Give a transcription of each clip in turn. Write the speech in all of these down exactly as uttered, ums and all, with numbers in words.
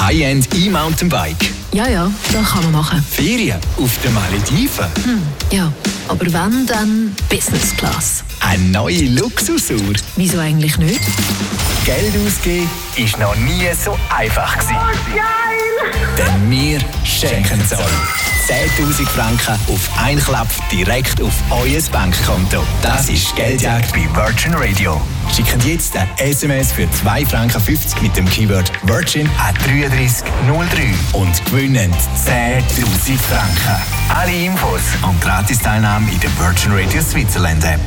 High-End E-Mountainbike. Ja, ja, das kann man machen. Ferien auf den Malediven. Hm, ja, aber wenn, dann Business Class. Eine neue Luxusuhr. Wieso eigentlich nicht? Geld ausgeben ist noch nie so einfach gewesen. Oh, geil! Denn wir schenken es euch. zehntausend Franken auf einen Klapp direkt auf euer Bankkonto. Das ist Geldjagd bei Virgin Radio. Schickt jetzt ein S M S für zwei Franken fünfzig mit dem Keyword Virgin an drei drei null drei und gewinnen zehntausend Franken. Alle Infos und Gratis-Teilnahme in der Virgin Radio Switzerland App.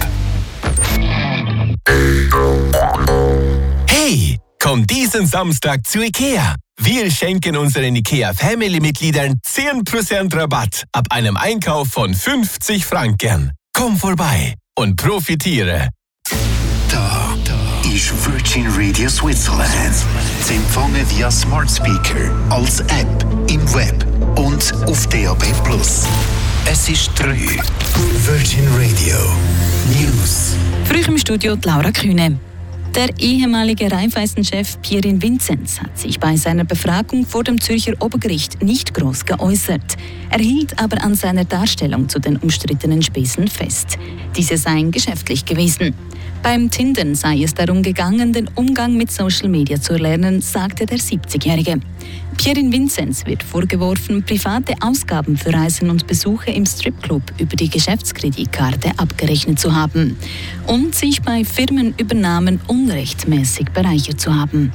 Hey, komm diesen Samstag zu IKEA. Wir schenken unseren IKEA-Family-Mitgliedern zehn Prozent Rabatt ab einem Einkauf von fünfzig Franken. Komm vorbei und profitiere. Da, da ist Virgin Radio Switzerland. Sie empfangen via Smart Speaker, als App, im Web und auf D A B plus. Es ist drei. Virgin Radio News. Früh im Studio die Laura Kühne. Der ehemalige Raiffeisen-Chef Pierin Vinzenz hat sich bei seiner Befragung vor dem Zürcher Obergericht nicht groß geäußert. Er hielt aber an seiner Darstellung zu den umstrittenen Spesen fest. Diese seien geschäftlich gewesen. Beim Tindern sei es darum gegangen, den Umgang mit Social Media zu lernen, sagte der siebzigjährige. Pierin Vinzenz wird vorgeworfen, private Ausgaben für Reisen und Besuche im Stripclub über die Geschäftskreditkarte abgerechnet zu haben und sich bei Firmenübernahmen unrechtmäßig bereichert zu haben.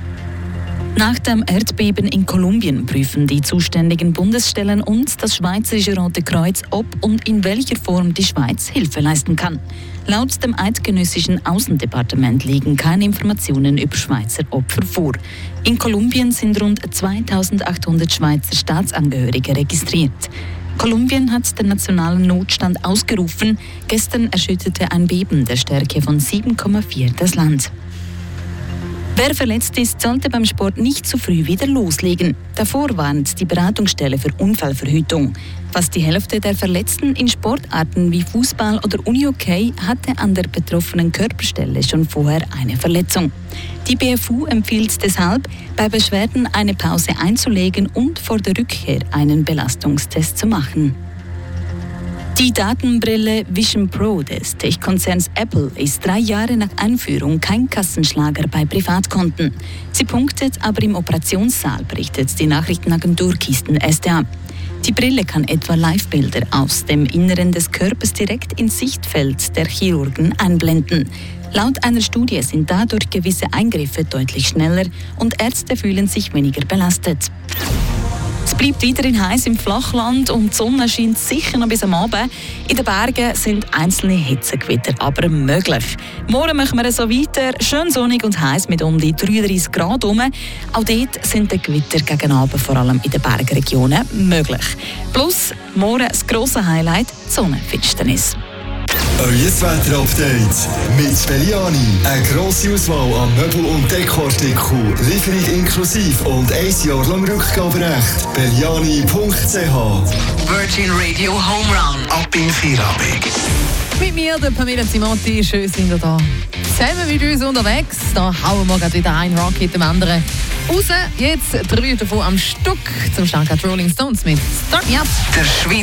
Nach dem Erdbeben in Kolumbien prüfen die zuständigen Bundesstellen und das Schweizerische Rote Kreuz, ob und in welcher Form die Schweiz Hilfe leisten kann. Laut dem eidgenössischen Außendepartement liegen keine Informationen über Schweizer Opfer vor. In Kolumbien sind rund zweitausendachthundert Schweizer Staatsangehörige registriert. Kolumbien hat den nationalen Notstand ausgerufen. Gestern erschütterte ein Beben der Stärke von sieben Komma vier das Land. Wer verletzt ist, sollte beim Sport nicht zu früh wieder loslegen. Davor warnt die Beratungsstelle für Unfallverhütung. Fast die Hälfte der Verletzten in Sportarten wie Fußball oder Unihockey hatte an der betroffenen Körperstelle schon vorher eine Verletzung. Die B F U empfiehlt deshalb, bei Beschwerden eine Pause einzulegen und vor der Rückkehr einen Belastungstest zu machen. Die Datenbrille Vision Pro des Tech-Konzerns Apple ist drei Jahre nach Einführung kein Kassenschlager bei Privatkunden. Sie punktet aber im Operationssaal, berichtet die Nachrichtenagentur Kisten S D A. Die Brille kann etwa Live-Bilder aus dem Inneren des Körpers direkt ins Sichtfeld der Chirurgen einblenden. Laut einer Studie sind dadurch gewisse Eingriffe deutlich schneller und Ärzte fühlen sich weniger belastet. Es bleibt weiterhin heiß im Flachland und die Sonne scheint sicher noch bis am Abend. In den Bergen sind einzelne Hitzegewitter aber möglich. Morgen machen wir so weiter, schön sonnig und heiß mit um die dreiunddreissig Grad herum. Auch dort sind die Gewitter gegen Abend vor allem in den Bergregionen möglich. Plus morgen das grosse Highlight, die Sonnenfinsternis. Euer Wetter-Update mit Belliani. Eine grosse Auswahl an Möbel- und Dekoartikeln. Lieferung inklusive und ein Jahr lang Rückgaberecht. Belliani punkt c h. Virgin Radio Home Run ab in Feierabend. Mit mir, der Pamela Zimotti, schön sind wir da. Zusammen mit uns unterwegs. Da hauen wir gerade wieder ein Rocket dem anderen raus. Jetzt drei davon am Stück zum Start Rolling Stones mit Start Me Up. Der